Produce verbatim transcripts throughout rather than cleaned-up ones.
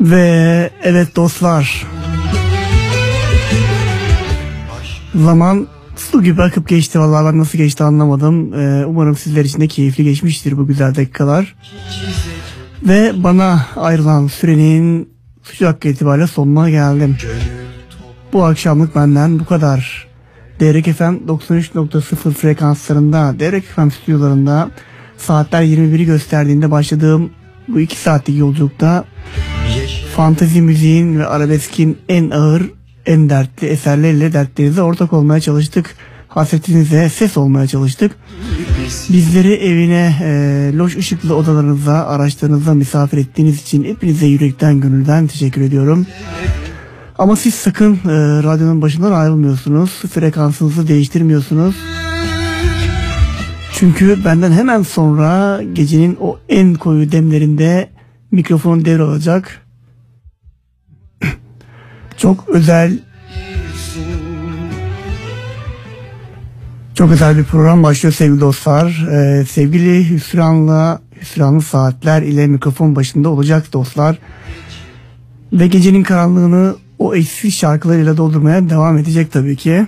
Ve evet dostlar, zaman su gibi akıp geçti. Vallahi ben nasıl geçti anlamadım. Ee, umarım sizler için de keyifli geçmiştir bu güzel dakikalar. Ve bana ayrılan sürenin suç hakkı itibariyle sonuna geldim. Bu akşamlık benden bu kadar. Devrek F M doksan üç nokta sıfır frekanslarında, Devrek F M stüdyolarında saatler yirmi biri gösterdiğinde başladığım bu iki saatlik yolculukta fantezi müziğin ve arabeskin en ağır, en dertli eserleriyle dertlerinize ortak olmaya çalıştık. Hasretinize ses olmaya çalıştık. Bizleri evine, e, loş ışıklı odalarınıza, araçlarınıza misafir ettiğiniz için hepinize yürekten, gönülden teşekkür ediyorum. Ama siz sakın e, radyonun başından ayrılmıyorsunuz. Frekansınızı değiştirmiyorsunuz. Çünkü benden hemen sonra gecenin o en koyu demlerinde mikrofonu devralacak çok özel çok özel bir program başlıyor sevgili dostlar. Ee, sevgili Hüsran'la Hüsranlı Saatler ile mikrofon başında olacak dostlar. Ve gecenin karanlığını o eşsiz şarkılarıyla doldurmaya devam edecek tabii ki.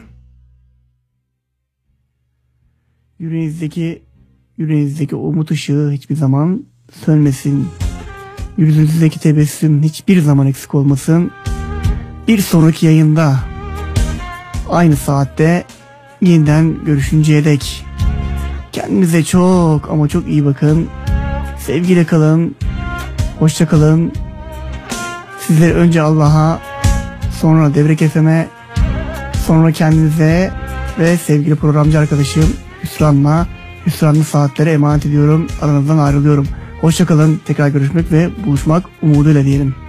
Yüreğinizdeki yüreğinizdeki umut ışığı hiçbir zaman sönmesin. Yüzünüzdeki tebessüm hiçbir zaman eksik olmasın. Bir sonraki yayında aynı saatte yeniden görüşünceye dek kendinize çok ama çok iyi bakın. Sevgiyle kalın. Hoşça kalın. Sizleri önce Allah'a, sonra Devrek F M'e, sonra kendinize ve sevgili programcı arkadaşım Hüsran'la, Hüsranlı Saatlere emanet ediyorum. Aranızdan ayrılıyorum. Hoşça kalın. Tekrar görüşmek ve buluşmak umuduyla diyelim.